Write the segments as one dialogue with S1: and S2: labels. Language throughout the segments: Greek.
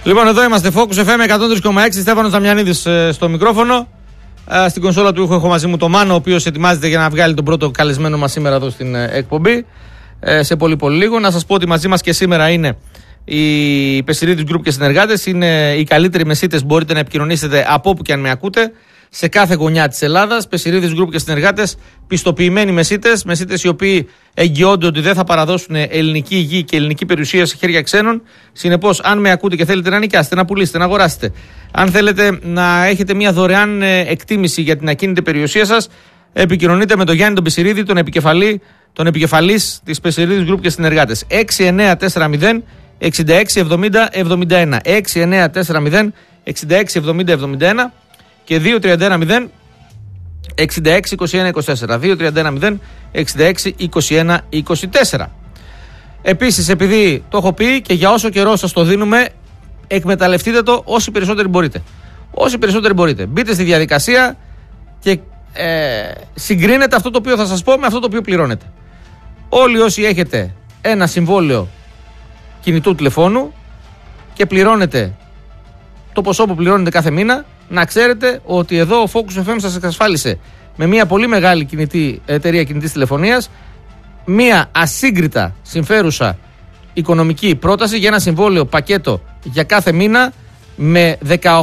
S1: Λοιπόν, εδώ είμαστε. Focus FM 103,6. Στέφανος Δαμιανίδης στο μικρόφωνο. Στην κονσόλα του έχω μαζί μου τον Μάνο, ο οποίος ετοιμάζεται για να βγάλει τον πρώτο καλεσμένο μας σήμερα εδώ στην εκπομπή. Σε πολύ λίγο. Να σας πω ότι μαζί μας και σήμερα είναι οι Πεσιρίδης Group και συνεργάτες. Είναι οι καλύτεροι μεσίτες. Μπορείτε να επικοινωνήσετε από όπου και αν με ακούτε. Σε κάθε γωνιά της Ελλάδας. Πεσιρίδης Group και συνεργάτες. Πιστοποιημένοι μεσίτες. Μεσίτες οι οποίοι εγγυώνται ότι δεν θα παραδώσουν ελληνική γη και ελληνική περιουσία σε χέρια ξένων. Συνεπώς, αν με ακούτε και θέλετε να νοικιάσετε, να πουλήσετε, να αγοράσετε, αν θέλετε να έχετε μια δωρεάν εκτίμηση για την ακίνητη περιουσία σας, επικοινωνείτε με τον Γιάννη τον Πεσιρίδη, τον επικεφαλής της Πεσιρίδης Group και συνεργάτες. 6940 6670 71. 6940 6670 71 και 2310 662124. 2310 662124. Επίσης, επειδή το έχω πει και για όσο καιρό σας το δίνουμε, εκμεταλλευτείτε το όσοι περισσότεροι μπορείτε. Όσοι περισσότεροι μπορείτε. Μπείτε στη διαδικασία και συγκρίνετε αυτό το οποίο θα σας πω με αυτό το οποίο πληρώνετε. Όλοι όσοι έχετε ένα συμβόλαιο κινητού τηλεφώνου και πληρώνετε το ποσό που πληρώνετε κάθε μήνα, να ξέρετε ότι εδώ ο Focus FM σας εξασφάλισε με μια πολύ μεγάλη εταιρεία κινητής τηλεφωνίας μια ασύγκριτα συμφέρουσα οικονομική πρόταση για ένα συμβόλαιο πακέτο για κάθε μήνα με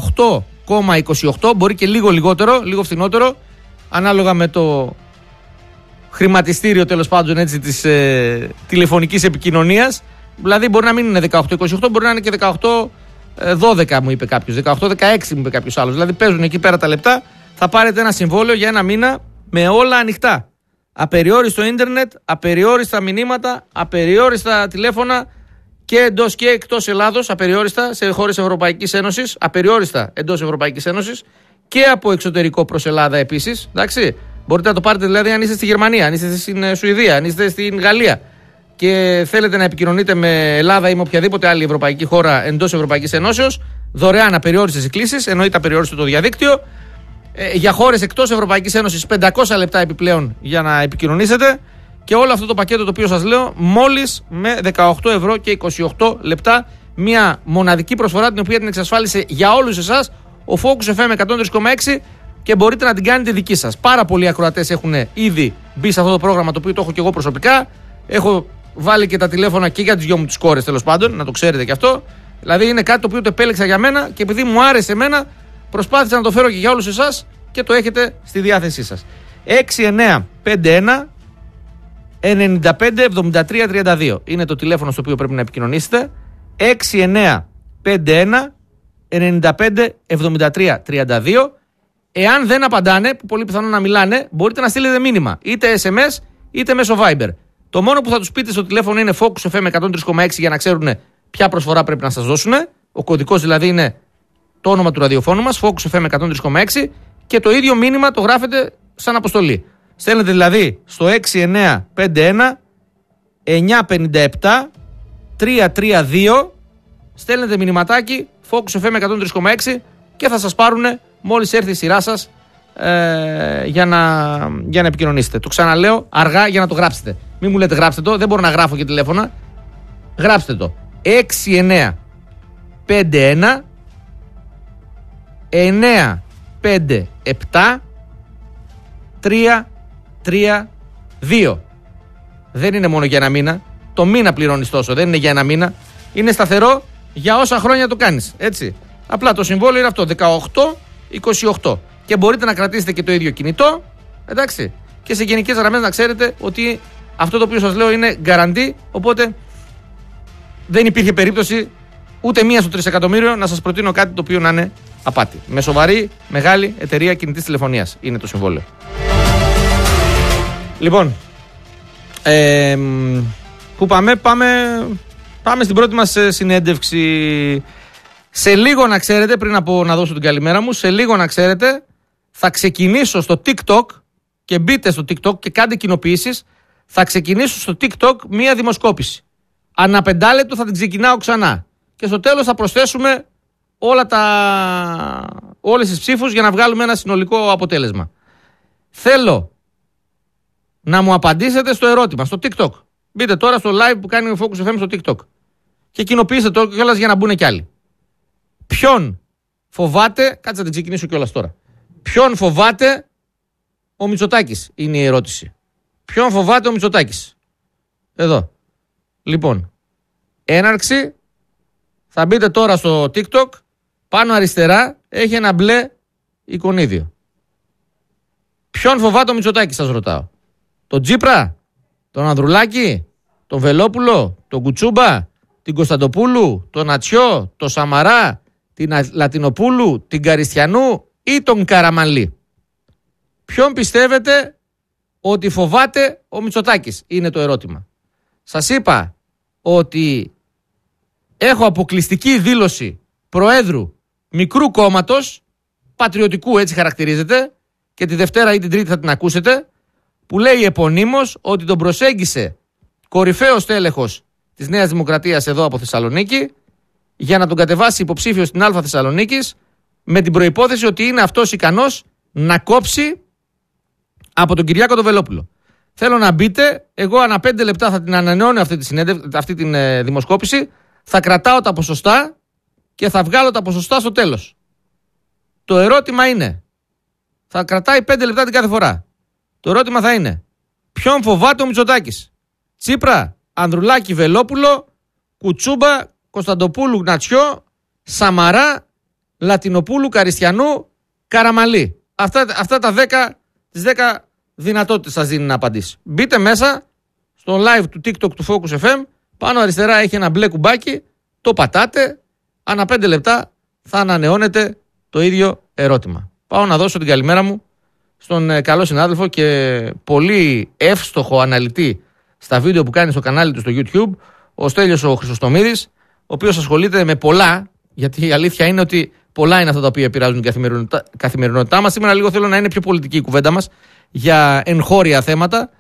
S1: 18,28, μπορεί και λίγο λιγότερο, λίγο φθηνότερο, ανάλογα με το χρηματιστήριο τέλος πάντων έτσι, της τηλεφωνικής επικοινωνίας. Δηλαδή μπορεί να μην είναι 18-28, μπορεί να είναι και 18-12 μου είπε κάποιος, 18-16 μου είπε κάποιος άλλος. Δηλαδή παίζουν εκεί πέρα τα λεπτά. Θα πάρετε ένα συμβόλαιο για ένα μήνα με όλα ανοιχτά. Απεριόριστο ίντερνετ, απεριόριστα μηνύματα, απεριόριστα τηλέφωνα και εντός και εκτός Ελλάδος, απεριόριστα σε χώρες Ευρωπαϊκής Ένωσης, απεριόριστα εντός Ευρωπαϊκής Ένωσης και από εξωτερικό προς Ελλάδα επίσης. Εντάξει. Μπορείτε να το πάρετε δηλαδή αν είστε στη Γερμανία, αν είστε στην Σουηδία, αν είστε στην Γαλλία και θέλετε να επικοινωνείτε με Ελλάδα ή με οποιαδήποτε άλλη ευρωπαϊκή χώρα εντός Ευρωπαϊκής Ενώσεως, δωρεάν απεριόριστες οι κλήσεις, εννοείται απεριόριστο το διαδίκτυο. Για χώρες εκτός Ευρωπαϊκής Ένωσης 500 λεπτά επιπλέον για να επικοινωνήσετε και όλο αυτό το πακέτο το οποίο σας λέω μόλις με 18 ευρώ και 28 λεπτά, μια μοναδική προσφορά την οποία την εξασφάλισε για όλους εσάς ο Focus FM 103,6 και μπορείτε να την κάνετε δική σας. Πάρα πολλοί ακροατές έχουν ήδη μπει σε αυτό το πρόγραμμα, το οποίο το έχω και εγώ προσωπικά. Έχω βάλει και τα τηλέφωνα και για τις δυο μου τις κόρες, τέλος πάντων, να το ξέρετε και αυτό. Δηλαδή είναι κάτι το οποίο το επέλεξα για μένα και επειδή μου άρεσε εμένα, προσπάθησα να το φέρω και για όλους εσάς και το έχετε στη διάθεσή σας. 6951 95 73 32 είναι το τηλέφωνο στο οποίο πρέπει να επικοινωνήσετε. 6951 95 73 32. Εάν δεν απαντάνε, που πολύ πιθανό να μιλάνε, μπορείτε να στείλετε μήνυμα είτε SMS είτε μέσω Viber. Το μόνο που θα τους πείτε στο τηλέφωνο είναι Focus FM 103,6 για να ξέρουν ποια προσφορά πρέπει να σας δώσουν. Ο κωδικός δηλαδή είναι το όνομα του ραδιοφώνου μας, Focus FM 103,6 και το ίδιο μήνυμα το γράφετε σαν αποστολή. Στέλνετε δηλαδή στο 6951 957 332, στέλνετε μηνυματάκι Focus FM 103,6 και θα σας πάρουν μόλις έρθει η σειρά σας για να επικοινωνήσετε. Το ξαναλέω αργά για να το γράψετε. Μην μου λέτε γράψτε το, δεν μπορώ να γράφω και τηλέφωνα. Γράψτε το. 6951 957 332. Δεν είναι μόνο για ένα μήνα. Το μήνα πληρώνεις τόσο, δεν είναι για ένα μήνα. Είναι σταθερό για όσα χρόνια το κάνεις. Έτσι. Απλά το συμβόλαιο είναι αυτό, 18-28. Και μπορείτε να κρατήσετε και το ίδιο κινητό. Εντάξει. Και σε γενικές γραμμές να ξέρετε ότι αυτό το οποίο σας λέω είναι γκαραντί. Οπότε δεν υπήρχε περίπτωση ούτε μία στο 3 εκατομμύριο να σας προτείνω κάτι το οποίο να είναι απάτη. Με σοβαρή, μεγάλη εταιρεία κινητής τηλεφωνίας είναι το συμβόλαιο. Λοιπόν, πού πάμε? Πάμε στην πρώτη μας συνέντευξη. Σε λίγο να ξέρετε, πριν από να δώσω την καλημέρα μου, σε λίγο να ξέρετε, θα ξεκινήσω στο TikTok και μπείτε στο TikTok και κάντε κοινοποιήσεις. Θα ξεκινήσω στο TikTok μία δημοσκόπηση. Ανά 5 λεπτό θα την ξεκινάω ξανά. Και στο τέλος θα προσθέσουμε όλες τις ψήφους για να βγάλουμε ένα συνολικό αποτέλεσμα. Θέλω να μου απαντήσετε στο ερώτημα, στο TikTok. Μπείτε τώρα στο live που κάνει ο Focus FM στο TikTok. Και κοινοποιήστε το κιόλας για να μπουν κι άλλοι. Ποιον φοβάται, κάτσε να την ξεκινήσω κιόλας τώρα. Ποιον φοβάται ο Μητσοτάκης, είναι η ερώτηση. Ποιον φοβάται ο Μητσοτάκης? Εδώ. Λοιπόν, έναρξη. Θα μπείτε τώρα στο TikTok. Πάνω αριστερά έχει ένα μπλε εικονίδιο. Ποιον φοβάται ο Μητσοτάκης, σας ρωτάω? Τον Τσίπρα, τον Ανδρουλάκη, τον Βελόπουλο, τον Κουτσούμπα, την Κωνσταντοπούλου, τον Νατσιό, τον Σαμαρά, την Λατινοπούλου, την Καριστιανού ή τον Καραμανλή? Ποιον πιστεύετε ότι φοβάται ο Μητσοτάκης, είναι το ερώτημα. Σας είπα ότι έχω αποκλειστική δήλωση προέδρου μικρού κόμματος, πατριωτικού έτσι χαρακτηρίζεται, και τη Δευτέρα ή την Τρίτη θα την ακούσετε, που λέει επωνύμως ότι τον προσέγγισε κορυφαίος τέλεχος της Νέας Δημοκρατίας εδώ από Θεσσαλονίκη για να τον κατεβάσει υποψήφιο στην Α Θεσσαλονίκης, με την προϋπόθεση ότι είναι αυτός ικανός να κόψει από τον Κυριάκο τον Βελόπουλο. Θέλω να μπείτε, εγώ ανά 5 λεπτά θα την ανανεώνω αυτή την δημοσκόπηση, θα κρατάω τα ποσοστά και θα βγάλω τα ποσοστά στο τέλος. Το ερώτημα είναι, θα κρατάει 5 λεπτά την κάθε φορά. Το ερώτημα θα είναι, ποιον φοβάται ο Μητσοτάκης? Τσίπρα, Ανδρουλάκη, Βελόπουλο, Κουτσούμπα, Κωνσταντοπούλου, Νατσιό, Σαμαρά, Λατινοπούλου, Καριστιανού, Καραμαλή. Αυτά τα 10, τις 10 δυνατότητες σας δίνει να απαντήσει. Μπείτε μέσα στο live του TikTok του Focus FM. Πάνω αριστερά έχει ένα μπλε κουμπάκι. Το πατάτε. Ανά 5 λεπτά θα ανανεώνετε το ίδιο ερώτημα. Πάω να δώσω την καλημέρα μου στον καλό συνάδελφο και πολύ εύστοχο αναλυτή στα βίντεο που κάνει στο κανάλι του στο YouTube, ο Στέλιος ο Χρυσοστομίδης, ο οποίος ασχολείται με πολλά, γιατί η αλήθεια είναι ότι πολλά είναι αυτά τα οποία επηρεάζουν την καθημερινότητά μας. Σήμερα λίγο θέλω να είναι πιο πολιτική η κουβέντα μας για εγχώρια θέματα.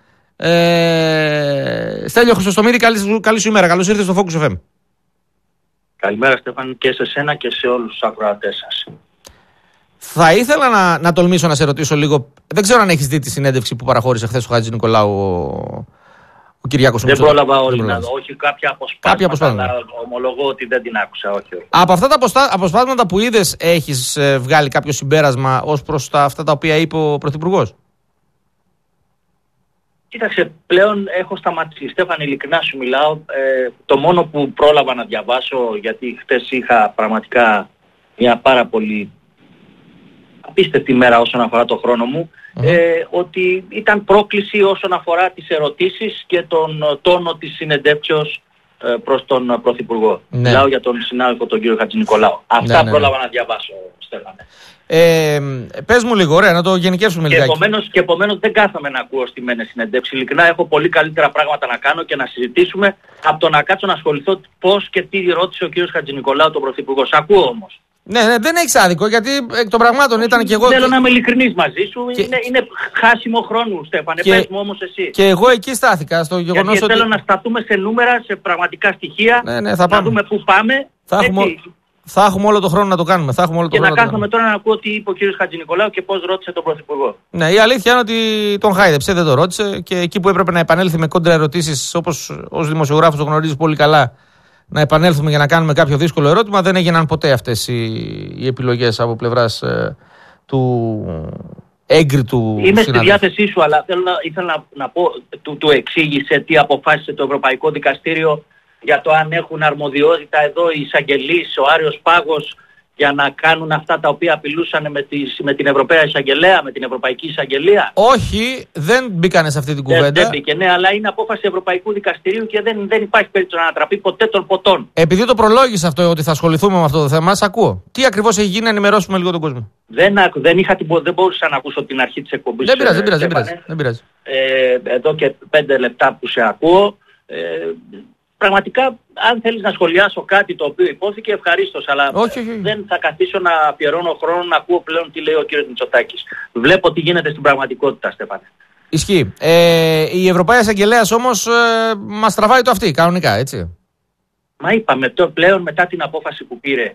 S1: Στέλιο Χρυσοστομίδη, καλή σου ημέρα. Καλώς ήρθες στο Focus FM.
S2: Καλημέρα Στέφανη, και σε σένα και σε όλους τους ακροατές σας.
S1: Θα ήθελα να τολμήσω να σε ρωτήσω λίγο. Δεν ξέρω αν έχεις δει τη συνέντευξη που παραχώρησε χθες ο Χατζη Νικολάου ο Κυριάκος Μητσοτάκης.
S2: Δεν πρόλαβα όλοι να δω. Όχι, κάποια αποσπάσματα. Αλλά ομολογώ ότι δεν την άκουσα. Όχι.
S1: Από αυτά τα αποσπάσματα που είδες, έχεις βγάλει κάποιο συμπέρασμα ως προς αυτά τα οποία είπε ο Πρωθυπουργός?
S2: Κοίταξε, πλέον έχω σταματήσει. Στέφανη, ειλικρινά σου μιλάω. Το μόνο που πρόλαβα να διαβάσω, γιατί χθες είχα πραγματικά μια πάρα πολύ απίστευτη μέρα όσον αφορά το χρόνο μου, ότι ήταν πρόκληση όσον αφορά τις ερωτήσεις και τον τόνο της συνεντεύξεως προς τον Πρωθυπουργό. Μιλάω για τον συνάδελφο τον κύριο Χατζη Νικολάου. Αυτά πρόλαβα να διαβάσω, Στέφανε.
S1: Πες μου λίγο, ωραία, να το γενικεύσουμε λιγάκι.
S2: Και επομένως δεν κάθομαι να ακούω στημένες συνεντεύξεις. Ειλικρινά έχω πολύ καλύτερα πράγματα να κάνω και να συζητήσουμε από το να κάτσω να ασχοληθώ πώς και τι ρώτησε ο κύριος Χατζη Νικολάου τον Πρωθυπουργό. Σ' ακούω όμως.
S1: Ναι, δεν έχεις άδικο, γιατί εκ των πραγμάτων ήταν και εγώ.
S2: Θέλω να είμαι ειλικρινής μαζί σου. Είναι χάσιμο χρόνου, Στέφανε. Πες μου όμως εσύ.
S1: Και εγώ εκεί στάθηκα στο γεγονός
S2: ότι θέλω να σταθούμε σε νούμερα, σε πραγματικά στοιχεία.
S1: Θα
S2: δούμε πού πάμε.
S1: Θα έχουμε όλο τον χρόνο να το κάνουμε.
S2: Και να κάθομαι τώρα να ακούω τι είπε ο κύριος Χατζη Νικολάου και πώς ρώτησε τον Πρωθυπουργό.
S1: Ναι, η αλήθεια είναι ότι τον χάιδεψε, δεν το ρώτησε, και εκεί που έπρεπε να επανέλθει με κόντρα ερωτήσεις, όπως ως δημοσιογράφος το γνωρίζεις πολύ καλά, να επανέλθουμε για να κάνουμε κάποιο δύσκολο ερώτημα, δεν έγιναν ποτέ αυτές οι επιλογές από πλευράς του έγκριτου.
S2: Είμαι στη διάθεσή σου, αλλά ήθελα να πω, του εξήγησε τι αποφάσισε το Ευρωπαϊκό Δικαστήριο για το αν έχουν αρμοδιότητα εδώ οι εισαγγελείς, ο Άριος Πάγος, για να κάνουν αυτά τα οποία απειλούσαν με την Ευρωπαία Εισαγγελέα, με την Ευρωπαϊκή Εισαγγελία.
S1: Όχι, δεν μπήκανε σε αυτή την κουβέντα.
S2: Δεν μπήκε, ναι, αλλά είναι απόφαση Ευρωπαϊκού Δικαστηρίου και δεν υπάρχει περίπτωση να ανατραπεί ποτέ των ποτών.
S1: Επειδή το προλόγησε αυτό ότι θα ασχοληθούμε με αυτό το θέμα, σας ακούω. Τι ακριβώς έχει γίνει, να ενημερώσουμε λίγο τον κόσμο.
S2: Δεν μπορούσα να ακούσω την αρχή της εκπομπής.
S1: Δεν πειράζει.
S2: Εδώ και 5 λεπτά που σε ακούω. Πραγματικά, αν θέλεις να σχολιάσω κάτι το οποίο υπόθηκε, ευχαρίστως, αλλά
S1: όχι.
S2: Δεν θα καθίσω να αφιερώνω χρόνο να ακούω πλέον τι λέει ο κύριος Μητσοτάκης. Βλέπω τι γίνεται στην πραγματικότητα, Στέφανε.
S1: Ισχύει. Η Ευρωπαϊκή Εισαγγελέας όμως μας τραβάει το αυτή, κανονικά, έτσι.
S2: Μα είπαμε, πλέον μετά την απόφαση που πήρε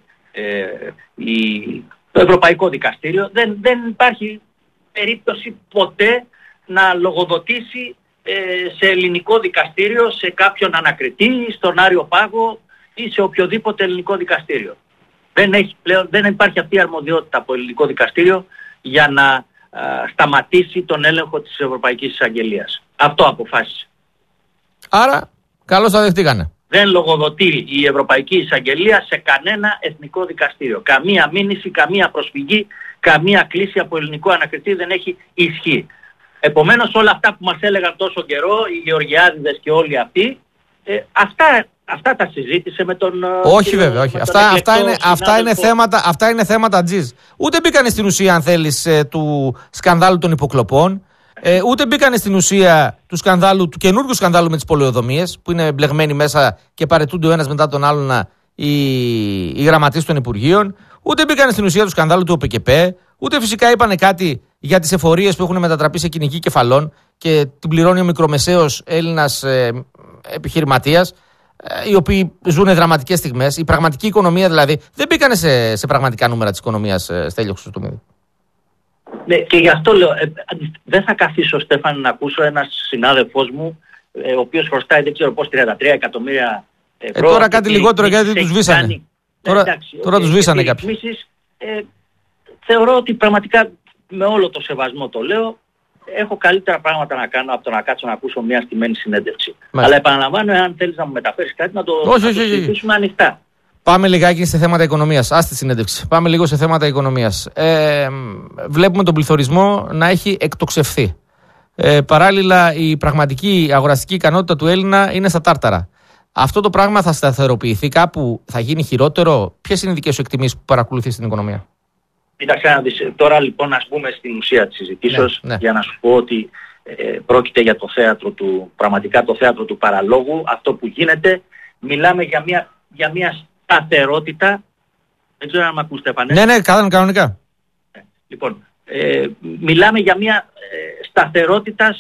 S2: το Ευρωπαϊκό Δικαστήριο, δεν υπάρχει περίπτωση ποτέ να λογοδοτήσει σε ελληνικό δικαστήριο, σε κάποιον ανακριτή, στον Άριο Πάγο ή σε οποιοδήποτε ελληνικό δικαστήριο. Δεν υπάρχει αυτή η αρμοδιότητα από ελληνικό δικαστήριο για να σταματήσει τον έλεγχο της Ευρωπαϊκής Εισαγγελίας. Αυτό αποφάσισε.
S1: Άρα, καλώς τα δεχτήκανε.
S2: Δεν λογοδοτεί η Ευρωπαϊκή Εισαγγελία σε κανένα εθνικό δικαστήριο. Καμία μήνυση, καμία προσφυγή, καμία κλήση από ελληνικό ανακριτή δεν έχει ισχύ. Επομένως όλα αυτά που μας έλεγαν τόσο καιρό, οι Γεωργιάδηδες και όλοι αυτοί, αυτά τα συζήτησε με τον...
S1: Όχι βέβαια, όχι. Αυτά είναι θέματα τζιζ. Ούτε μπήκανε στην ουσία, αν θέλεις, του σκανδάλου των υποκλοπών, ούτε μπήκανε στην ουσία του καινούργιου σκανδάλου με τις πολεοδομίες, που είναι μπλεγμένοι μέσα και παρετούνται ο ένας μετά τον άλλον οι γραμματείς των Υπουργείων, ούτε μπήκανε στην ουσία του σκανδάλου του ΟΠΚΠ, ούτε φυσικά είπανε κάτι για τις εφορίες που έχουν μετατραπεί σε κυνηγή κεφαλών και την πληρώνει ο μικρομεσαίος Έλληνας επιχειρηματίας, οι οποίοι ζουν δραματικές στιγμές. Η πραγματική οικονομία δηλαδή δεν μπήκανε σε πραγματικά νούμερα της οικονομίας, Στέλιο Χρυσοστομίδη.
S2: Ναι, και γι' αυτό λέω, δεν θα καθίσω, Στέφανη, να ακούσω ένας συνάδελφός μου, ο οποίος χρωστάει δεν ξέρω πώς 33 εκατομμύρια ευρώ.
S1: Τώρα κάτι λιγότερο γιατί τους βήσανε. Τώρα τους βήσανε κάποιοι.
S2: Θεωρώ ότι πραγματικά, με όλο το σεβασμό το λέω, έχω καλύτερα πράγματα να κάνω από το να κάτσω να ακούσω μια στημένη συνέντευξη. Μάλιστα. Αλλά επαναλαμβάνω, εάν θέλεις να μου μεταφέρεις κάτι, να το συζητήσουμε ανοιχτά.
S1: Πάμε λιγάκι σε θέματα οικονομίας. Ας τη συνέντευξη. Πάμε λίγο σε θέματα οικονομίας. Βλέπουμε τον πληθωρισμό να έχει εκτοξευθεί. Παράλληλα, η πραγματική αγοραστική ικανότητα του Έλληνα είναι στα τάρταρα. Αυτό το πράγμα θα σταθεροποιηθεί κάπου, θα γίνει χειρότερο? Ποιες είναι οι δικές σου εκτιμήσεις που παρακολουθείς στην οικονομία?
S2: Κοίταξε να δεις. Τώρα λοιπόν ας μπούμε στην ουσία της συζητήσεως, για να σου πω ότι πρόκειται για το θέατρο πραγματικά το θέατρο του παραλόγου. Αυτό που γίνεται, μιλάμε για μια σταθερότητα. Δεν ξέρω αν με ακούς, Στέφανε.
S1: Ναι, κανονικά.
S2: Λοιπόν, μιλάμε για μια σταθερότητα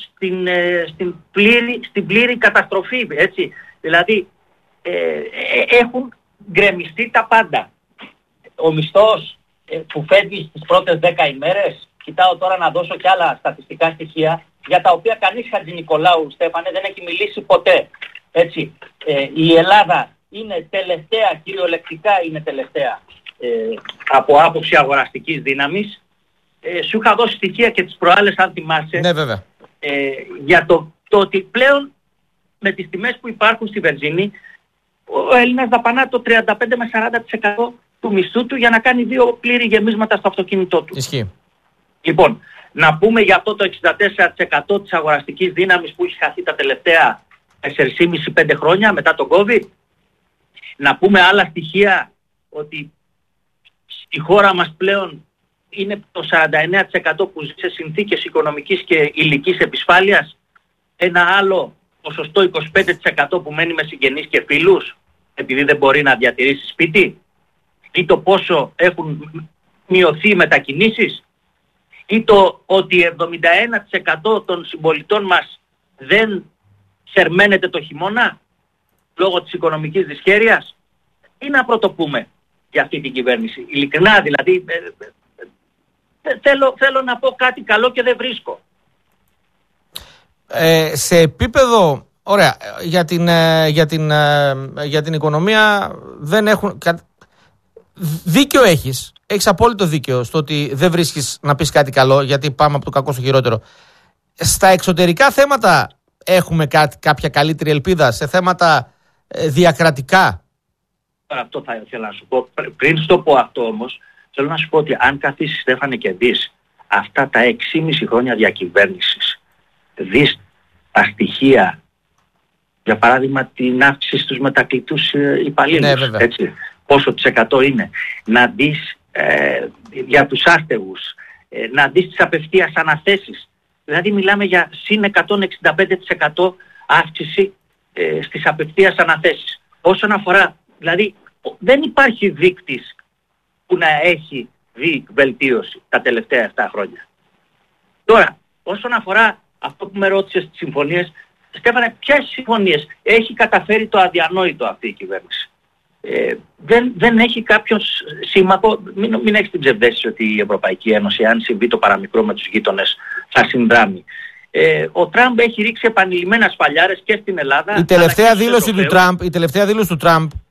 S2: στην πλήρη καταστροφή, έτσι. Δηλαδή, έχουν γκρεμιστεί τα πάντα. Ο μισθός που φεύγει στις πρώτες 10 ημέρες, κοιτάω τώρα να δώσω και άλλα στατιστικά στοιχεία, για τα οποία κανείς Χατζηνικολάου, Στέφανε, δεν έχει μιλήσει ποτέ. Έτσι, η Ελλάδα είναι τελευταία, κυριολεκτικά είναι τελευταία από άποψη αγοραστικής δύναμης. Σου είχα δώσει στοιχεία και τις προάλλες, αν θυμάσαι.
S1: Ναι, βέβαια.
S2: Για το ότι πλέον με τις τιμές που υπάρχουν στη βενζίνη, ο Έλληνας δαπανά το 35 με 40% του μισθού του για να κάνει 2 πλήρη γεμίσματα στο αυτοκίνητό του.
S1: Ισχύει.
S2: Λοιπόν, να πούμε για αυτό το 64% της αγοραστικής δύναμης που έχει χαθεί τα τελευταία 4,5-5 χρόνια μετά τον COVID. Να πούμε άλλα στοιχεία, ότι στη χώρα μας πλέον είναι το 49% που ζει σε συνθήκες οικονομικής και υλικής επισφάλειας. Ένα άλλο ποσοστό 25% που μένει με συγγενείς και φίλους επειδή δεν μπορεί να διατηρήσει σπίτι, ή το πόσο έχουν μειωθεί οι μετακινήσεις, ή το ότι 71% των συμπολιτών μας δεν θερμαίνεται το χειμώνα λόγω της οικονομικής δυσχέρειας. Τι να πρωτοπούμε για αυτή την κυβέρνηση? Ειλικρινά δηλαδή, θέλω να πω κάτι καλό και δεν βρίσκω.
S1: Σε επίπεδο, ωραία, για την οικονομία δεν έχουν... Δίκιο έχεις απόλυτο δίκιο στο ότι δεν βρίσκεις να πεις κάτι καλό, γιατί πάμε από το κακό στο χειρότερο. Στα εξωτερικά θέματα έχουμε κάποια καλύτερη ελπίδα, σε θέματα διακρατικά?
S2: Αυτό θα ήθελα να σου πω. Πριν στο πω αυτό όμως, θέλω να σου πω ότι αν καθίσεις, Στέφανε, και δεις αυτά τα 6,5 χρόνια διακυβέρνησης, δεις τα στοιχεία, για παράδειγμα την αύξηση στους μετακλητούς υπαλλήλους,
S1: ναι,
S2: έτσι, πόσο της 100 είναι, να δεις για τους άστεγους, να δεις τις απευθείας αναθέσεις. Δηλαδή μιλάμε για συν 165% αύξηση στις απευθείας αναθέσεις. Όσον αφορά, δηλαδή δεν υπάρχει δείκτης που να έχει δει βελτίωση τα τελευταία 7 χρόνια. Τώρα, όσον αφορά αυτό που με ρώτησες στις συμφωνίες, Στέφανε, ποιες συμφωνίες? Έχει καταφέρει το αδιανόητο αυτή η κυβέρνηση. Δεν έχει κάποιον σύμμαχο. Μην έχεις την ψευδαίσθηση ότι η Ευρωπαϊκή Ένωση, αν συμβεί το παραμικρό με τους γείτονες, θα συνδράμει. Ο Τραμπ έχει ρίξει επανειλημμένα σφαλιάρες και στην Ελλάδα.
S1: Η τελευταία δήλωση του Τραμπ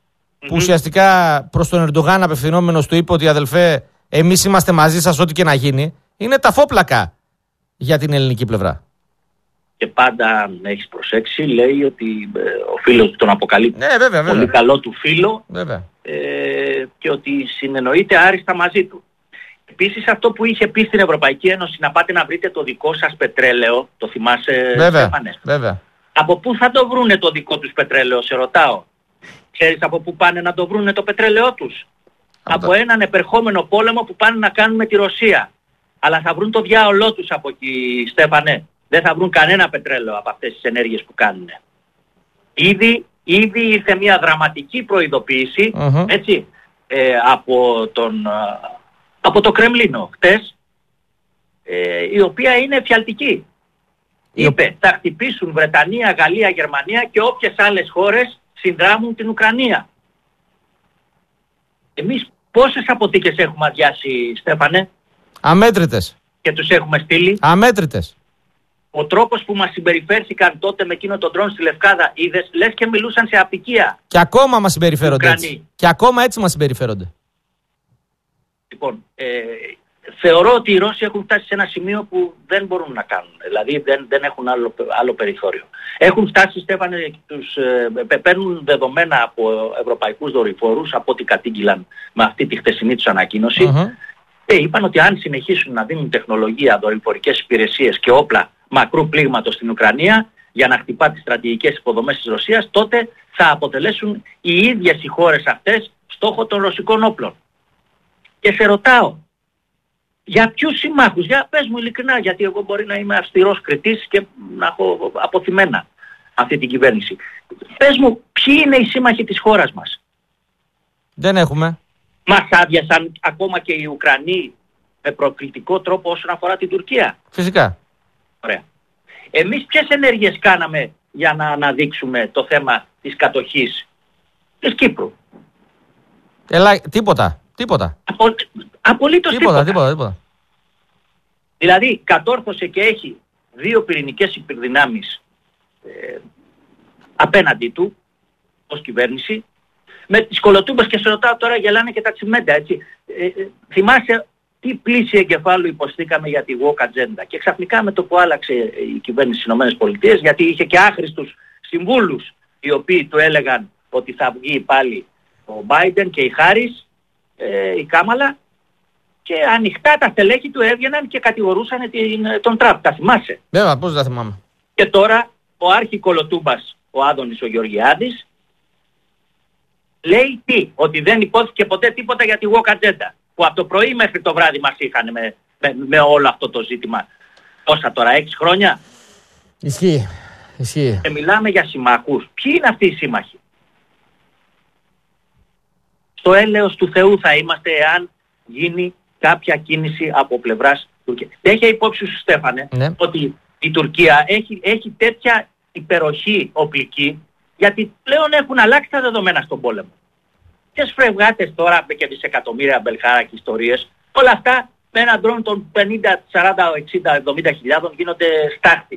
S1: που ουσιαστικά προς τον Ερντογάν απευθυνόμενος του είπε ότι αδελφέ, εμείς είμαστε μαζί σας ό,τι και να γίνει, είναι ταφόπλακα για την ελληνική πλευρά.
S2: Και πάντα, αν έχεις προσέξει, λέει ότι ο φίλος του τον αποκαλεί πολύ καλό του φίλο και ότι συνεννοείται άριστα μαζί του. Επίσης αυτό που είχε πει στην Ευρωπαϊκή Ένωση, να πάτε να βρείτε το δικό σας πετρέλαιο, το θυμάσαι, Στέφανε?
S1: Βέβαια.
S2: Από πού θα το βρούνε το δικό τους πετρέλαιο, σε ρωτάω? Ξέρεις από πού πάνε να το βρούνε το πετρέλαιό τους? Από έναν επερχόμενο πόλεμο που πάνε να κάνουν με τη Ρωσία. Αλλά θα βρουν το διάολό τους από εκεί, Στέφανε. Δεν θα βρουν κανένα πετρέλαιο από αυτές τις ενέργειες που κάνουν. Ήδη ήρθε μια δραματική προειδοποίηση, έτσι, από το Κρεμλίνο χτες, η οποία είναι εφιαλτική. Είπε, θα χτυπήσουν Βρετανία, Γαλλία, Γερμανία και όποιες άλλες χώρες συνδράμουν την Ουκρανία. Εμείς πόσες αποθήκες έχουμε αδειάσει, Στέφανε?
S1: Αμέτρητες.
S2: Και τους έχουμε στείλει.
S1: Αμέτρητες.
S2: Ο τρόπος που μας συμπεριφέρθηκαν τότε με εκείνο τον ντρόν στη Λευκάδα, είδες, λες και μιλούσαν σε απικία.
S1: Και ακόμα μας συμπεριφέρονται έτσι. Και ακόμα έτσι μας συμπεριφέρονται.
S2: Λοιπόν, θεωρώ ότι οι Ρώσοι έχουν φτάσει σε ένα σημείο που δεν μπορούν να κάνουν. Δηλαδή δεν έχουν άλλο περιθώριο. Έχουν φτάσει, Στέφανε, παίρνουν δεδομένα από ευρωπαϊκούς δορυφόρους, από ό,τι κατήγγυλαν με αυτή τη χτεσινή τους ανακοίνωση. Είπαν ότι αν συνεχίσουν να δίνουν τεχνολογία, δορυφορικές υπηρεσίες και όπλα μακρού πλήγματος στην Ουκρανία για να χτυπά τις στρατηγικές υποδομές της Ρωσίας, τότε θα αποτελέσουν οι ίδιες οι χώρες αυτές στόχο των ρωσικών όπλων. Και σε ρωτάω, για ποιους συμμάχους? Για πες μου ειλικρινά, γιατί εγώ μπορεί να είμαι αυστηρός κριτής και να έχω αποθυμένα αυτή την κυβέρνηση. Πες μου, ποιοι είναι οι σύμμαχοι της χώρας μας?
S1: Δεν έχουμε.
S2: Μας άδειασαν ακόμα και οι Ουκρανοί με προκλητικό τρόπο όσον αφορά την Τουρκία.
S1: Φυσικά.
S2: Ωραία. Εμείς ποιες ενέργειες κάναμε για να αναδείξουμε το θέμα της κατοχής της Κύπρου?
S1: Τίποτα.
S2: Απολύτως
S1: τίποτα.
S2: Δηλαδή κατόρθωσε και έχει 2 πυρηνικές υπερδυνάμεις απέναντί του ως κυβέρνηση, με τις κολοτούμπες, και σε ρωτάω τώρα, γελάνε και τα τσιμέντα, έτσι. Θυμάσαι τι πλήση εγκεφάλου υποστήκαμε για τη woke agenda, και ξαφνικά με το που άλλαξε η κυβέρνηση στις ΗΠΑ, γιατί είχε και άχρηστους συμβούλους οι οποίοι του έλεγαν ότι θα βγει πάλι ο Biden και η Χάρις, η Κάμαλα, και ανοιχτά τα στελέχη του έβγαιναν και κατηγορούσαν τον Τραμπ. Τα θυμάσαι?
S1: Βέβαια, πώς δεν θυμάμαι.
S2: Και τώρα ο άρχη κολοτούμπας, ο Άδωνης ο Γεωργιάδης, λέει τι? Ότι δεν υπόθηκε ποτέ τίποτα για τη woke agenda, που από το πρωί μέχρι το βράδυ μας είχαν με όλο αυτό το ζήτημα. Όσα τώρα, 6 χρόνια?
S1: Ισχύει.
S2: Και μιλάμε για συμμαχούς. Ποιοι είναι αυτοί οι σύμμαχοι? Στο έλεος του Θεού θα είμαστε εάν γίνει κάποια κίνηση από πλευράς Τουρκία. Έχει υπόψη σου, Στέφανε, ότι η Τουρκία έχει τέτοια υπεροχή οπλική, γιατί πλέον έχουν αλλάξει τα δεδομένα στον πόλεμο. Ποιες φρεγάτες τώρα και δισεκατομμύρια μπελχάρακι ιστορίες, όλα αυτά με έναν ντρόν των 50, 40, 60, 70 χιλιάδων γίνονται στάχτη.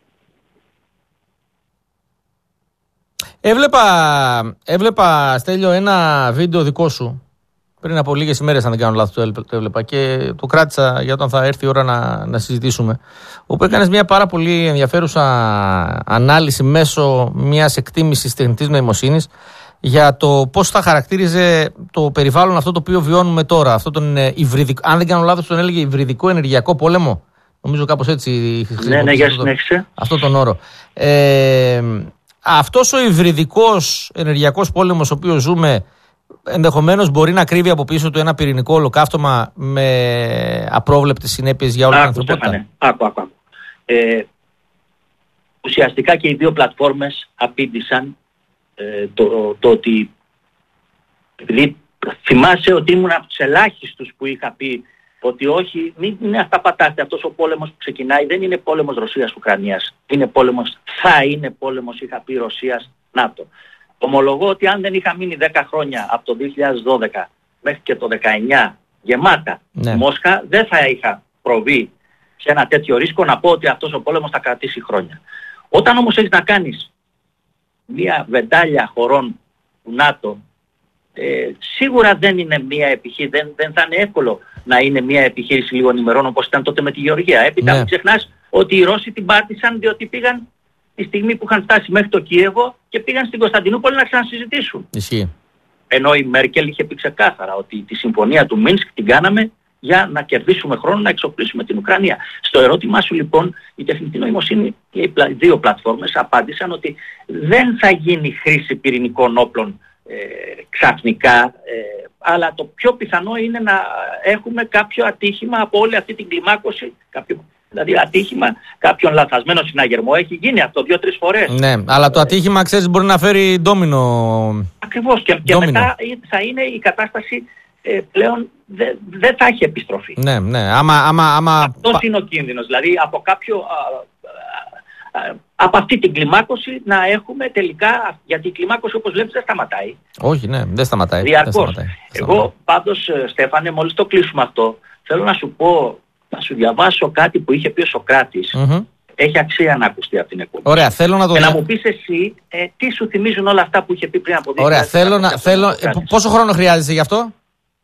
S1: Έβλεπα, Στέλιο, ένα βίντεο δικό σου πριν από λίγες ημέρες, αν δεν κάνω λάθος, το έβλεπα και το κράτησα για όταν θα έρθει η ώρα να συζητήσουμε, όπου έκανες μια πάρα πολύ ενδιαφέρουσα ανάλυση μέσω μιας εκτίμησης τεχνητής νοημοσύνης για το πώς θα χαρακτήριζε το περιβάλλον αυτό το οποίο βιώνουμε τώρα, αυτό τον υβριδικό, αν δεν κάνω λάθος τον έλεγε υβριδικό ενεργειακό πόλεμο, νομίζω κάπως έτσι
S2: χρησιμοποιήσει
S1: αυτό τον όρο. Αυτός ο υβριδικός ενεργειακός πόλεμος ο οποίος ζούμε, ενδεχομένως μπορεί να κρύβει από πίσω του ένα πυρηνικό ολοκαύτωμα με απρόβλεπτες συνέπειες για όλη την ανθρωπότητα.
S2: Άκου. Ουσιαστικά και οι δύο πλατφόρμες απήντησαν το ότι, επειδή θυμάσαι ότι ήμουν από τους ελάχιστους που είχα πει ότι όχι, μην είναι αυταπατάστε, αυτός ο πόλεμος που ξεκινάει δεν είναι πόλεμος Ρωσίας-Ουκρανίας, θα είναι πόλεμος, είχα πει, Ρωσίας-ΝΑΤΟ. Ομολογώ ότι αν δεν είχα μείνει 10 χρόνια από το 2012 μέχρι και το 19 γεμάτα Μόσχα, δεν θα είχα προβεί σε ένα τέτοιο ρίσκο να πω ότι αυτός ο πόλεμος θα κρατήσει χρόνια. Όταν όμως έχεις να κάνεις μια βεντάλια χωρών του ΝΑΤΟ Σίγουρα δεν είναι μια επιχείρηση, δεν θα είναι εύκολο να είναι μια επιχείρηση λίγων ημερών όπως ήταν τότε με τη Γεωργία. Έπειτα μην ξεχνάς ότι οι Ρώσοι την πάτησαν διότι πήγαν τη στιγμή που είχαν φτάσει μέχρι το Κίεβο και πήγαν στην Κωνσταντινούπολη να ξανασυζητήσουν.
S1: Ισχύει.
S2: Ενώ η Μέρκελ είχε πει ξεκάθαρα ότι τη συμφωνία του Μίνσκ την κάναμε για να κερδίσουμε χρόνο να εξοπλίσουμε την Ουκρανία. Στο ερώτημά σου λοιπόν, η τεχνητή νοημοσύνη και οι δύο πλατφόρμες απάντησαν ότι δεν θα γίνει χρήση πυρηνικών όπλων ξαφνικά, αλλά το πιο πιθανό είναι να έχουμε κάποιο ατύχημα από όλη αυτή την κλιμάκωση, δηλαδή ατύχημα, κάποιον λαθασμένο συναγερμό. Έχει γίνει αυτό 2-3 φορές.
S1: Ναι, αλλά το ατύχημα, ξέρεις, μπορεί να φέρει ντόμινο.
S2: Ακριβώς, και μετά θα είναι η κατάσταση πλέον δεν θα έχει επιστροφή.
S1: Ναι.
S2: Αυτός είναι ο κίνδυνος, δηλαδή από αυτή την κλιμάκωση να έχουμε τελικά, γιατί η κλιμάκωση όπως βλέπεις δεν σταματάει.
S1: Όχι, ναι, δεν σταματάει.
S2: Διαρκώς. Εγώ πάντως, Στέφανε, μόλις το κλείσουμε αυτό, θέλω να σου πω, να σου διαβάσω κάτι που είχε πει ο Σωκράτης. Έχει αξία να ακουστεί από την εκπομπή.
S1: Ωραία, θέλω να το
S2: να μου πεις εσύ τι σου θυμίζουν όλα αυτά που είχε πει πριν από 2
S1: Ωραία, πόσο χρόνο χρειάζεσαι γι' αυτό?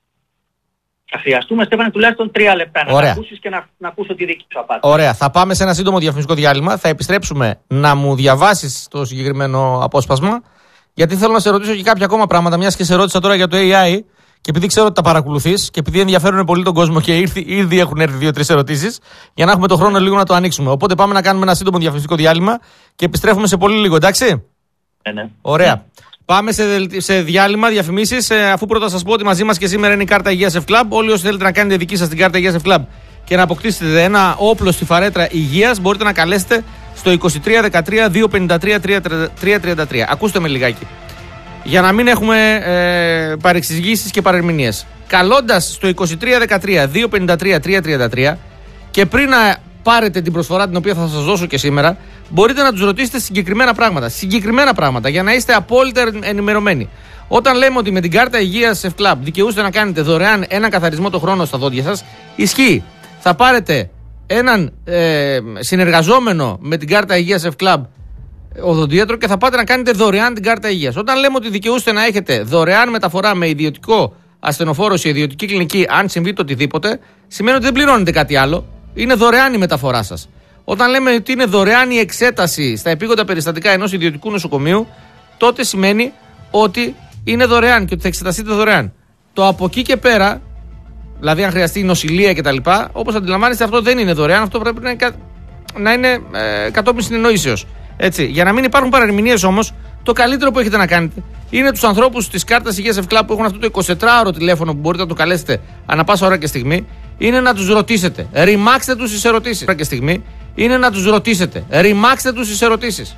S2: Θα χρειαστούμε, Στέφανε, τουλάχιστον 3 λεπτά να τα ακούσεις και να ακούσω τη δική σου απάντηση.
S1: Ωραία, θα πάμε σε ένα σύντομο διαφημιστικό διάλειμμα. Θα επιστρέψουμε να μου διαβάσεις το συγκεκριμένο απόσπασμα, γιατί θέλω να σε ρωτήσω και κάποια ακόμα πράγματα, μιας και σε ρώτησα τώρα για το AI. Και επειδή ξέρω ότι τα παρακολουθείς και επειδή ενδιαφέρουν πολύ τον κόσμο και ήδη έχουν έρθει 2-3 ερωτήσεις, για να έχουμε τον χρόνο λίγο να το ανοίξουμε. Οπότε πάμε να κάνουμε ένα σύντομο διαφημιστικό διάλειμμα και επιστρέφουμε σε πολύ λίγο, εντάξει?
S2: Ναι.
S1: Ωραία. Πάμε σε διάλειμμα, διαφημίσεις. Αφού πρώτα σας πω ότι μαζί μας και σήμερα είναι η κάρτα υγείας F-Club. Όλοι όσοι θέλετε να κάνετε δική σας την κάρτα υγείας F-Club και να αποκτήσετε ένα όπλο στη φαρέτρα υγείας, μπορείτε να καλέσετε στο 2313 253 333. Ακούστε με λιγάκι. Για να μην έχουμε παρεξηγήσεις και παρερμηνίες. Καλώντας στο 2313 253 333 και πριν να πάρετε την προσφορά την οποία θα σας δώσω και σήμερα, μπορείτε να τους ρωτήσετε συγκεκριμένα πράγματα για να είστε απόλυτα ενημερωμένοι. Όταν λέμε ότι με την κάρτα υγείας F-Club δικαιούστε να κάνετε δωρεάν έναν καθαρισμό το χρόνο στα δόντια σας, ισχύει. Θα πάρετε έναν συνεργαζόμενο με την κάρτα υγείας F-Club οδοντίατρο και θα πάτε να κάνετε δωρεάν την κάρτα υγείας. Όταν λέμε ότι δικαιούστε να έχετε δωρεάν μεταφορά με ιδιωτικό ασθενοφόρο σε ιδιωτική κλινική, αν συμβεί το οτιδήποτε, σημαίνει ότι δεν πληρώνετε κάτι άλλο. Είναι δωρεάν η μεταφορά σας. Όταν λέμε ότι είναι δωρεάν η εξέταση στα επίγοντα περιστατικά ενός ιδιωτικού νοσοκομείου, τότε σημαίνει ότι είναι δωρεάν και ότι θα εξεταστείτε δωρεάν. Το από εκεί και πέρα, δηλαδή αν χρειαστεί νοσηλεία κτλ., όπως αντιλαμβάνεστε, αυτό δεν είναι δωρεάν, αυτό πρέπει να είναι κατόπιν συνεννοήσεως. Έτσι, για να μην υπάρχουν παρερμηνίες όμως, το καλύτερο που έχετε να κάνετε είναι τους ανθρώπους της κάρτας υγείας F-Club που έχουν αυτό το 24ωρο τηλέφωνο που μπορείτε να το καλέσετε ανά πάσα ώρα και στιγμή, είναι να τους ρωτήσετε. Ρημάξτε τους τις ερωτήσεις. Και στιγμή είναι να τους ρωτήσετε. Ρημάξτε τους τις ερωτήσεις.